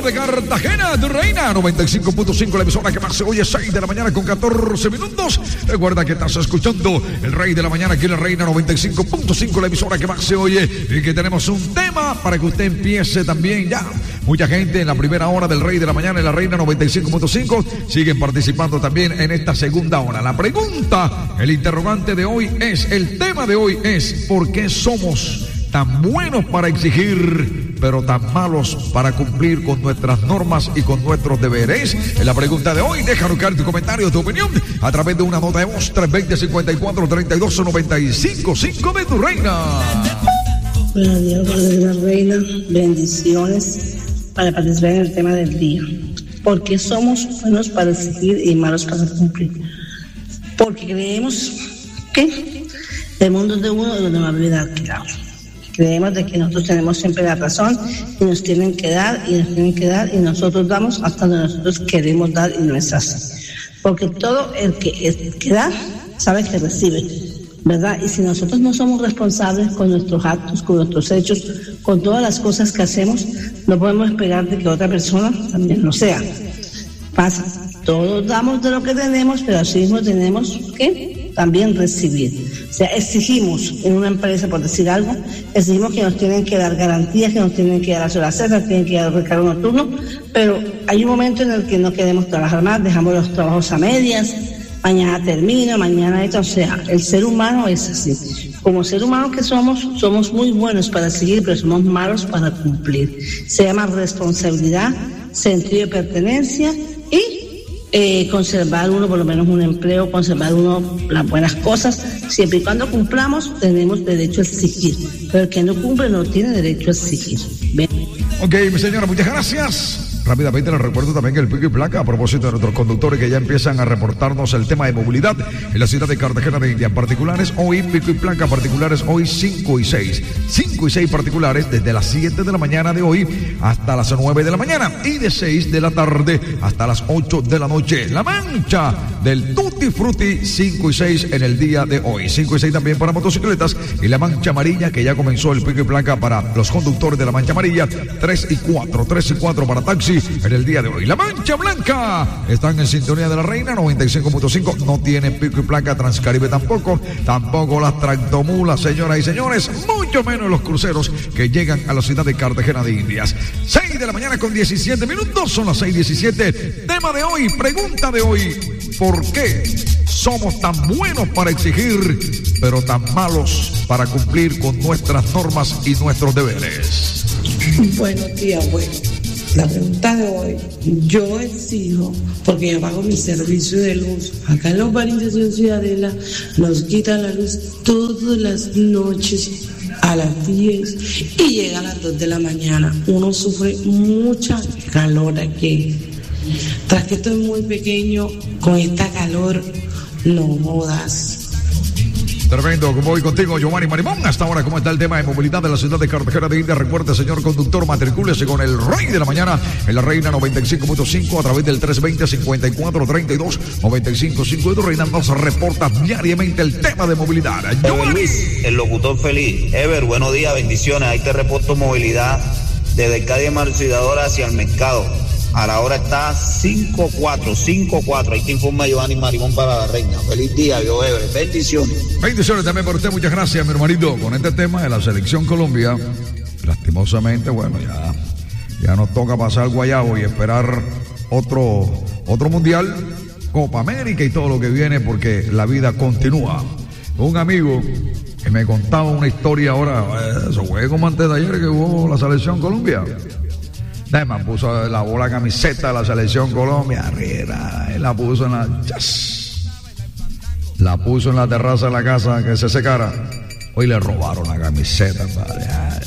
de Cartagena, tu reina, 95.5, la emisora que más se oye, 6 de la mañana con 14 minutos. Recuerda que estás escuchando el Rey de la Mañana aquí en la Reina 95.5, la emisora que más se oye, y que tenemos un tema para que usted empiece también ya. Mucha gente en la primera hora del Rey de la Mañana en la Reina 95.5 siguen participando también en esta segunda hora. La pregunta, el interrogante de hoy es, el tema de hoy es, ¿por qué somos tan buenos para exigir, pero tan malos para cumplir con nuestras normas y con nuestros deberes? En la pregunta de hoy, déjanos caer tu comentario, tu opinión, a través de una nota de voz, 320-54-32-95, de tu reina. Buenos días, de la reina, bendiciones para participar en el tema del día. ¿Por qué somos buenos para exigir y malos para cumplir? Porque creemos que el mundo es de uno y los demás viven alquilados. Creemos de que nosotros tenemos siempre la razón y nos tienen que dar y nos tienen que dar y nosotros damos hasta donde nosotros queremos dar y no es así. Porque todo el que da sabe que recibe, ¿verdad? Y si nosotros no somos responsables con nuestros actos, con nuestros hechos, con todas las cosas que hacemos, no podemos esperar de que otra persona también lo sea. Pasa, todos damos de lo que tenemos, pero así mismo tenemos que también recibir. O sea, exigimos en una empresa, por decir algo, exigimos que nos tienen que dar garantías, que nos tienen que dar las horas extras, tienen que dar el recargo nocturno, pero hay un momento en el que no queremos trabajar más, dejamos los trabajos a medias, mañana termino, mañana esto. O sea, el ser humano es así. Como ser humano que somos muy buenos para seguir, pero somos malos para cumplir. Se llama responsabilidad, sentido de pertenencia y conservar uno por lo menos un empleo, conservar uno las buenas cosas. Siempre y cuando cumplamos tenemos derecho a exigir, pero el que no cumple no tiene derecho a exigir. ¿Ven? Ok, mi señora, muchas gracias. Rápidamente les recuerdo también que el pico y placa, a propósito de nuestros conductores que ya empiezan a reportarnos el tema de movilidad en la ciudad de Cartagena de India. Particulares hoy, pico y placa, particulares hoy 5 y 6. 5 y 6 particulares desde las 7 de la mañana de hoy hasta las 9 de la mañana y de 6 de la tarde hasta las 8 de la noche. La mancha del Tutti Frutti 5 y 6 en el día de hoy. 5 y 6 también para motocicletas y la mancha amarilla que ya comenzó el pico y placa para los conductores de la mancha amarilla. 3 y 4 para taxi en el día de hoy. La mancha blanca están en sintonía de la Reina 95.5. No tiene pico y placa Transcaribe tampoco las tractomulas, señoras y señores, mucho menos los cruceros que llegan a la ciudad de Cartagena de Indias. 6 de la mañana con 17 minutos, son las 6:17. Tema de hoy, pregunta de hoy: ¿por qué somos tan buenos para exigir, pero tan malos para cumplir con nuestras normas y nuestros deberes? Buenos días, bueno. La pregunta de hoy, yo exijo, porque yo pago mi servicio de luz. Acá en los barrios de Ciudadela nos quitan la luz todas las noches a las 10 y llega a las 2 de la mañana. Uno sufre mucha calor aquí. Tras que estoy muy pequeño, con esta calor, no jodas. Tremendo, como voy contigo, Giovanni Marimón. Hasta ahora, ¿cómo está el tema de movilidad de la ciudad de Cartagena de India? Recuerde, señor conductor, matricúlese con el Rey de la Mañana en la Reina 95.5 a través del 320-5432-95.5 de tu Reina. Nos reporta diariamente el tema de movilidad. Giovanni, el locutor feliz. Ever, buenos días, bendiciones. Ahí te reporto movilidad desde calle Marcidadora hacia el mercado. A la hora está 5-4. Ahí te informa Giovanni Marimón para la Reina. Feliz día, yo, Ever. Bendiciones. Bendiciones también por usted. Muchas gracias, mi hermanito. Con este tema de la selección Colombia, lastimosamente, bueno, ya nos toca pasar guayabo y esperar otro mundial, Copa América y todo lo que viene, porque la vida continúa. Un amigo que me contaba una historia ahora, eso fue como antes de ayer que hubo la selección Colombia. Además puso la bola camiseta de la selección Colombia arriba, y la puso en la terraza de la casa que se secara. Hoy le robaron la camiseta, padre.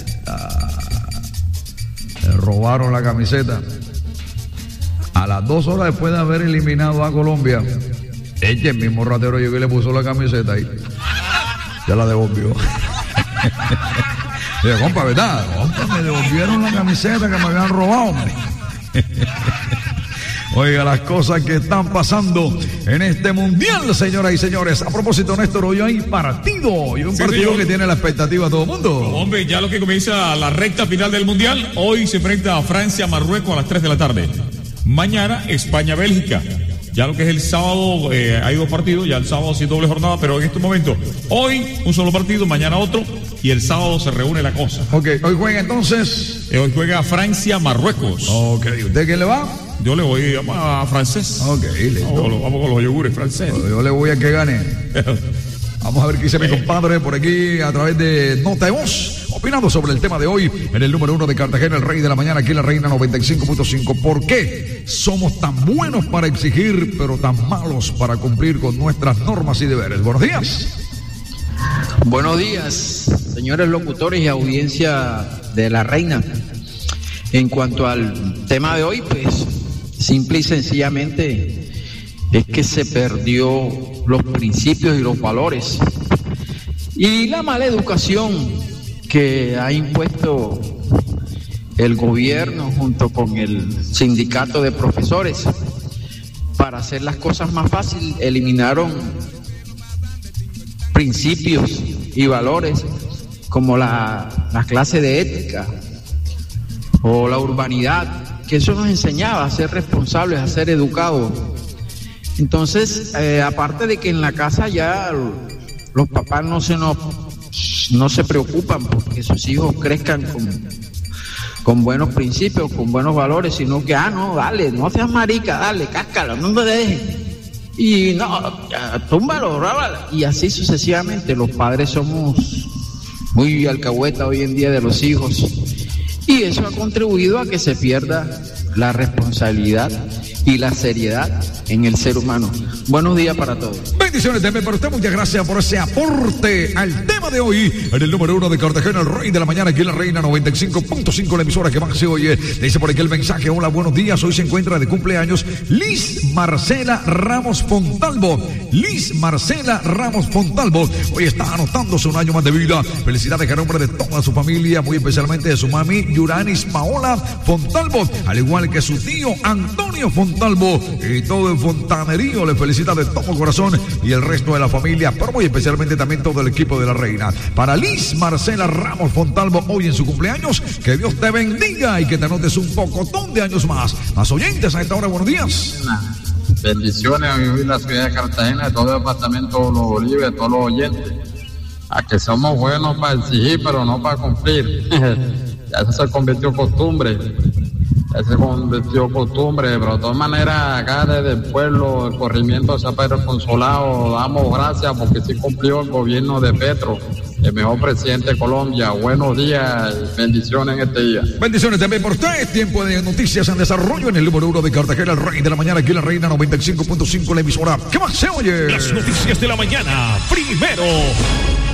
Le robaron la camiseta. A las 2 horas después de haber eliminado a Colombia, el mismo ratero llegó y le puso la camiseta ahí. Ya la devolvió. Digo, compa, ¿verdad? Compa, me devolvieron la camiseta que me habían robado, hombre. Oiga, las cosas que están pasando en este mundial, señoras y señores. A propósito, Néstor, hoy hay partido. Y un partido que tiene la expectativa de todo el mundo. Hombre, ya lo que comienza la recta final del mundial. Hoy se enfrenta a Francia, Marruecos a las 3 de la tarde. Mañana, España, Bélgica. Ya lo que es el sábado, hay 2 partidos. Ya el sábado sí doble jornada, pero en este momento, hoy un solo partido, mañana otro. Y el sábado se reúne la cosa. Ok, hoy juega entonces. Hoy juega Francia, Marruecos. Ok, ¿usted quién le va? Yo le voy a francés. Ok, listo. Vamos con los yogures franceses. Yo le voy a que gane. Vamos a ver qué dice mi compadre por aquí a través de Nota de Voz, opinando sobre el tema de hoy en el número 1 de Cartagena, el rey de la mañana, aquí en la Reina 95.5. ¿Por qué somos tan buenos para exigir, pero tan malos para cumplir con nuestras normas y deberes? Buenos días. Buenos días, señores locutores y audiencia de la Reina. En cuanto al tema de hoy, pues simple y sencillamente es que se perdió los principios y los valores y la mala educación que ha impuesto el gobierno junto con el sindicato de profesores para hacer las cosas más fáciles. Eliminaron principios y valores como la clase de ética o la urbanidad, que eso nos enseñaba a ser responsables, a ser educados. Entonces, aparte de que en la casa ya los papás no se preocupan porque sus hijos crezcan con buenos principios, con buenos valores, sino que, no, dale, no seas marica, dale, cáscalo, no me dejes. Y no, túmbalo, rábalo. Y así sucesivamente. Los padres somos muy alcahueta hoy en día de los hijos. Y eso ha contribuido a que se pierda la responsabilidad y la seriedad en el ser humano. Buenos días para todos. Bendiciones también para usted. Muchas gracias por ese aporte al tema de hoy en el número 1 de Cartagena, el rey de la mañana, aquí en la Reina 95.5, la emisora que más se oye. Le dice por aquí el mensaje: hola, buenos días. Hoy se encuentra de cumpleaños Liz Marcela Ramos Fontalvo. Liz Marcela Ramos Fontalvo hoy está anotándose un año más de vida. Felicidades a nombre de toda su familia, muy especialmente de su mami Yuranis Paola Fontalvo, al igual que su tío Antonio Fontalvo y todo el fontanerío. Le felicita de todo corazón y el resto de la familia, pero muy especialmente también todo el equipo de la Reina. Para Liz Marcela Ramos Fontalvo, hoy en su cumpleaños, que Dios te bendiga y que te anotes un pocotón de años más. Más oyentes a esta hora, buenos días. Bendiciones a vivir la ciudad de Cartagena, de todo el departamento de Los Olives, de todos los oyentes. A que somos buenos para exigir, pero no para cumplir. Ya eso se convirtió en costumbre. Pero de todas maneras, acá desde el pueblo, el corrimiento de San Pedro Consolado, damos gracias porque sí cumplió el gobierno de Petro, el mejor presidente de Colombia. Buenos días y bendiciones en este día. Bendiciones también por usted. Tiempo de noticias en desarrollo en el número 1 de Cartagena, el rey de la mañana, aquí en la Reina 95.5, la emisora. ¿Qué más se oye? Las noticias de la mañana, primero.